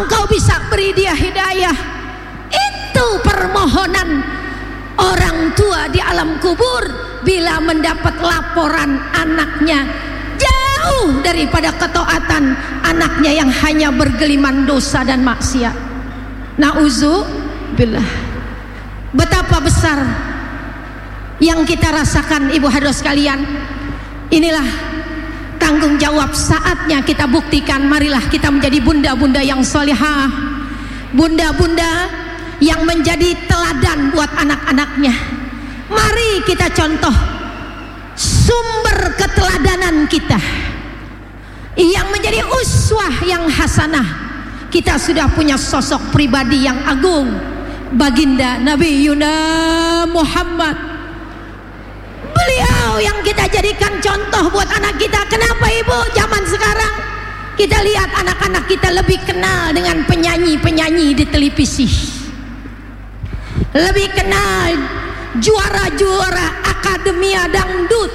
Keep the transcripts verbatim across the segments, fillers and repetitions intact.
engkau bisa beri dia hidayah. Itu permohonan orang tua di alam kubur bila mendapat laporan anaknya jauh daripada ketaatan, anaknya yang hanya bergeliman dosa dan maksiat. Nauzubillah. Betapa besar yang kita rasakan, ibu hadirat sekalian. Inilah tanggung jawab, saatnya kita buktikan. Marilah kita menjadi bunda-bunda yang solihah, bunda-bunda yang menjadi teladan buat anak-anaknya. Mari kita contoh sumber keteladanan kita yang menjadi uswah yang hasanah. Kita sudah punya sosok pribadi yang agung, baginda Nabi Yuna Muhammad. Beliau yang kita jadikan contoh buat anak kita. Kenapa ibu? Zaman sekarang kita lihat anak-anak kita lebih kenal dengan penyanyi-penyanyi di televisi, lebih kenal juara-juara akademia dangdut.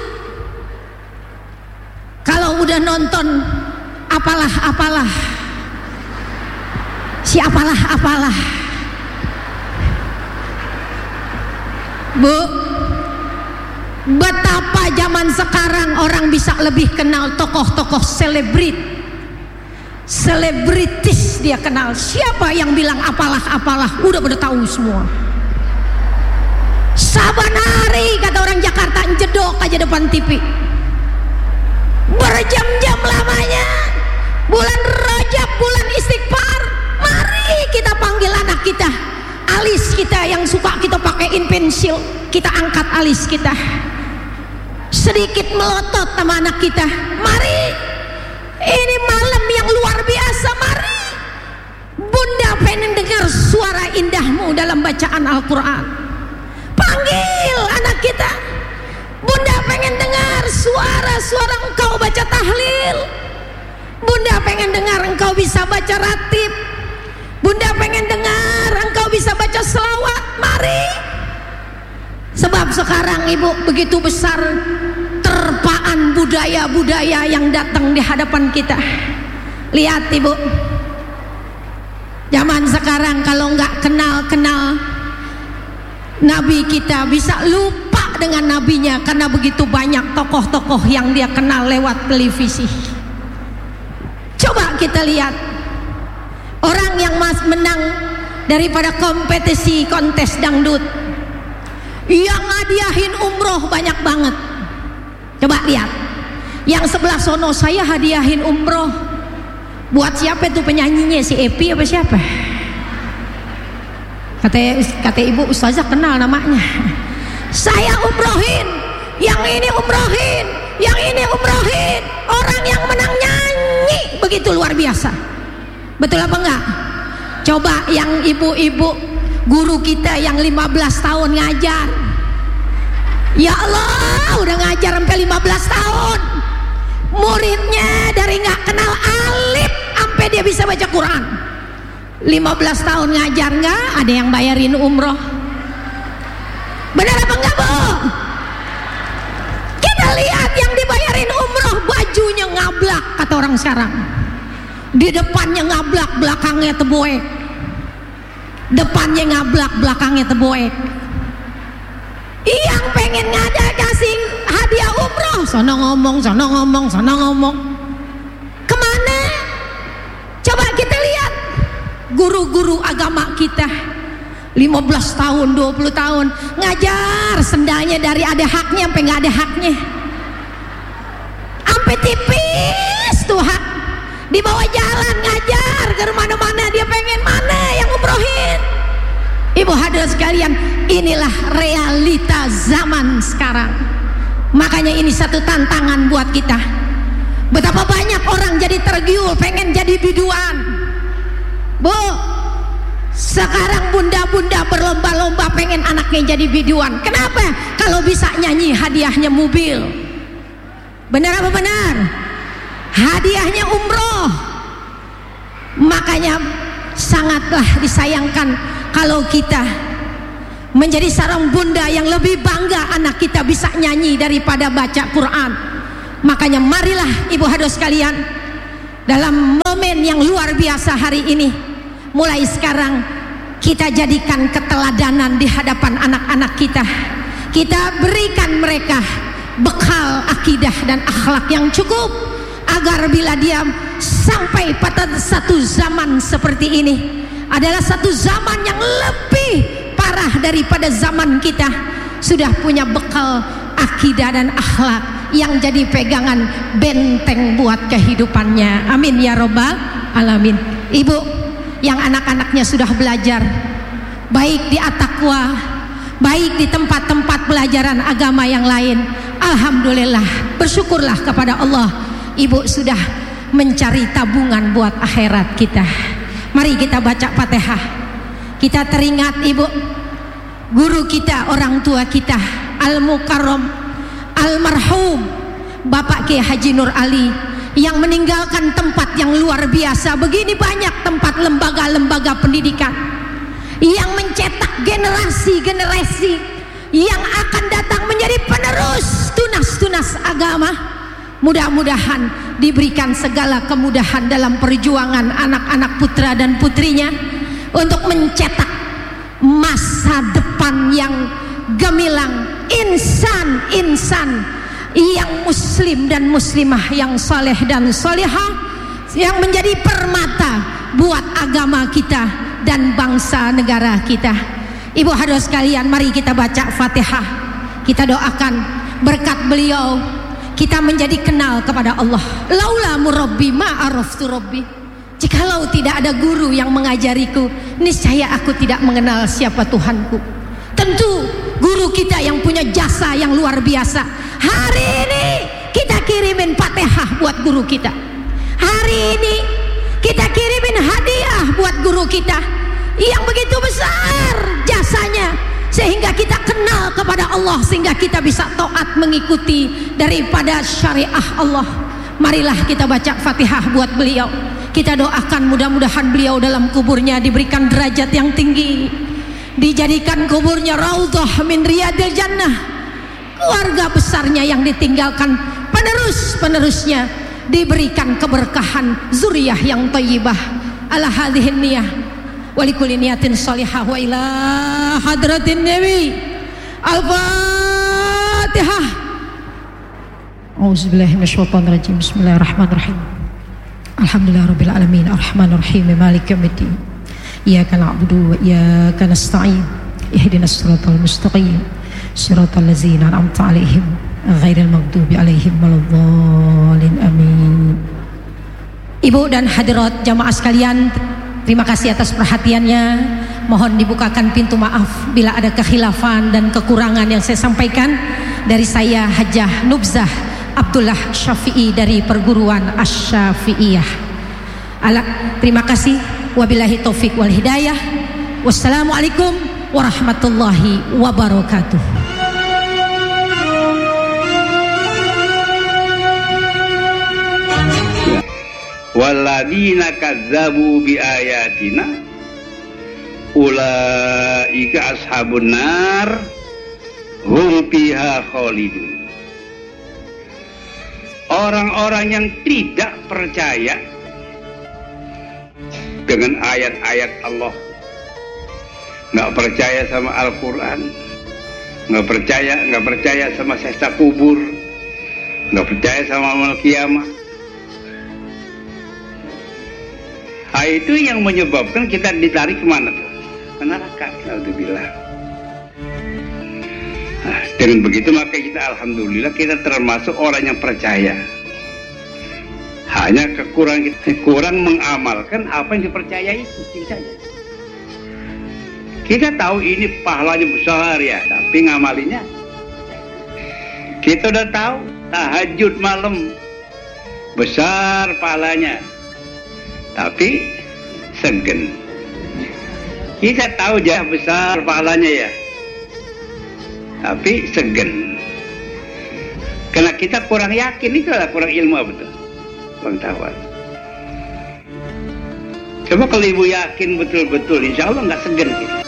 Kalau udah nonton apalah-apalah, si apalah-apalah, Bu, betapa zaman sekarang orang bisa lebih kenal tokoh-tokoh selebrit, selebritis dia kenal. Siapa yang bilang apalah-apalah, udah pada tahu semua. Saban hari kata orang Jakarta, jedok aja depan T V, berjam-jam lamanya. Bulan Rajab, bulan istighfar, mari kita panggil anak kita. Alis kita yang suka kita pakaiin pensil, kita angkat alis kita, sedikit melotot sama anak kita. Mari, ini malam yang luar biasa. Mari, bunda pengen dengar suara indahmu dalam bacaan Al-Quran. Panggil anak kita. Bunda pengen dengar suara-suara engkau baca tahlil. Bunda pengen dengar engkau bisa baca ratib. Bunda pengen dengar engkau bisa baca selawat. Mari. Sebab sekarang ibu begitu besar terpaan budaya-budaya yang datang di hadapan kita. Lihat ibu, zaman sekarang kalau nggak kenal-kenal Nabi kita bisa lupa dengan nabinya, karena begitu banyak tokoh-tokoh yang dia kenal lewat televisi. Coba kita lihat orang yang mas menang daripada kompetisi kontes dangdut, yang ngadiahin umroh banyak banget. Coba lihat yang sebelah sono, saya hadiahin umroh buat siapa itu penyanyinya, si Epi apa siapa? Kata, kata ibu ustazah kenal namanya. Saya umrohin, yang ini umrohin, yang ini umrohin. Orang yang menang nyanyi begitu luar biasa. Betul apa enggak? Coba yang ibu-ibu guru kita yang lima belas tahun ngajar. Ya Allah, udah ngajar sampai lima belas tahun. Muridnya dari nggak kenal alif sampai dia bisa baca Quran. lima belas tahun ngajar, nggak ada yang bayarin umroh. Benar apa enggak, Bu? Kita lihat yang dibayarin umroh bajunya ngablak, kata orang sekarang. Di depannya ngablak, belakangnya teboek. Depannya ngablak, belakangnya teboek. Yang pengen ngada kasih hadiah umroh, sono ngomong, sono ngomong, sono ngomong. Kemana? Coba kita lihat guru-guru agama kita lima belas tahun, dua puluh tahun ngajar, sendalnya dari ada haknya sampai nggak ada haknya, sampai tipis tuh hak, di bawah jalan ngajar ke mana-mana. Dia pengen mana yang umrohin. Ibu hadirat sekalian, inilah realita zaman sekarang. Makanya ini satu tantangan buat kita. Betapa banyak orang jadi tergiur pengen jadi biduan. Bu, sekarang bunda-bunda berlomba-lomba pengen anaknya jadi biduan. Kenapa? Kalau bisa nyanyi hadiahnya mobil. Benar apa benar? Hadiahnya umroh. Makanya sangatlah disayangkan kalau kita menjadi seorang bunda yang lebih bangga anak kita bisa nyanyi daripada baca Quran. Makanya marilah ibu hadirat sekalian, dalam momen yang luar biasa hari ini, mulai sekarang kita jadikan keteladanan di hadapan anak-anak kita. Kita berikan mereka bekal akidah dan akhlak yang cukup, agar bila dia sampai pada satu zaman seperti ini, adalah satu zaman yang lebih parah daripada zaman kita, sudah punya bekal akidah dan akhlak yang jadi pegangan benteng buat kehidupannya. Amin ya robbal alamin. Ibu yang anak-anaknya sudah belajar baik di At-Taqwa, baik di tempat-tempat pelajaran agama yang lain, alhamdulillah, bersyukurlah kepada Allah, ibu sudah mencari tabungan buat akhirat kita. Mari kita baca Fatihah. Kita teringat ibu, guru kita, orang tua kita, Al-Mukarram, Almarhum Bapak Kiai Haji Nur Ali, yang meninggalkan tempat yang luar biasa. Begini banyak tempat lembaga-lembaga pendidikan yang mencetak generasi-generasi yang akan datang menjadi penerus tunas-tunas agama. Mudah-mudahan diberikan segala kemudahan dalam perjuangan anak-anak putra dan putrinya untuk mencetak masa depan yang gemilang, insan-insan yang muslim dan muslimah, yang saleh dan salihah, yang menjadi permata buat agama kita dan bangsa negara kita. Ibu hadirin sekalian, mari kita baca Fatihah. Kita doakan berkat beliau kita menjadi kenal kepada Allah. Laula murabbi ma araftu rabbi. Jikalau tidak ada guru yang mengajariku, niscaya aku tidak mengenal siapa Tuhanku. Tentu guru kita yang punya jasa yang luar biasa. Hari ini kita kirimin Fatihah buat guru kita. Hari ini kita kirimin hadiah buat guru kita yang begitu besar jasanya, sehingga kita kenal kepada Allah, sehingga kita bisa taat mengikuti daripada syariah Allah. Marilah kita baca Fatihah buat beliau. Kita doakan mudah-mudahan beliau dalam kuburnya diberikan derajat yang tinggi, dijadikan kuburnya raudhah min riyadil jannah. Keluarga besarnya yang ditinggalkan, penerus-penerusnya diberikan keberkahan zuriyah yang thayyibah. Ala hadhihi niyah wa likulli niyatin shalihah wa ila hadratin nabi. Al-Fatihah. Auzubillahi minasyaitonir rajim. Bismillahirrahmanirrahim. Alhamdulillahirabbil alamin arrahmanir rahim maliki yaumiddin. Iyyaka na'budu wa iyyaka nasta'in. Ihdinas siratal mustaqim. Siratal ladzina an'amta 'alaihim ghairil maghdubi 'alaihim waladdallin. Amin. Ibu dan hadirat jamaah sekalian, terima kasih atas perhatiannya. Mohon dibukakan pintu maaf bila ada kekhilafan dan kekurangan yang saya sampaikan. Dari saya Hajah Nubzah Abdullah Syafi'i dari perguruan Asy-Syafi'iyah. Ala, terima kasih. Wabillahi taufik wal hidayah. Wassalamualaikum warahmatullahi wabarakatuh. Walladzina kadzdzabu biayatina ulaika ashabun nar hum fiha khalidun. Orang-orang yang tidak percaya dengan ayat-ayat Allah, nggak percaya sama Al-Quran, nggak percaya nggak percaya sama siksa kubur, nggak percaya sama amal kiamat. Nah, itu yang menyebabkan kita ditarik kemana tuh? Ke neraka. Alhamdulillah. Nah, dengan begitu maka kita alhamdulillah kita termasuk orang yang percaya. Hanya kekurangan kita kurang mengamalkan apa yang dipercayai itu saja. Kita tahu ini pahalanya besar ya, tapi ngamalinya. Kita udah tahu tahajud malam besar pahalanya, tapi segen. Kita tahu jah besar pahalanya ya, tapi segen. Karena kita kurang yakin, itu adalah kurang ilmu betul, kurang tahu. Coba kalau ibu yakin betul-betul, insya Allah nggak segen kita.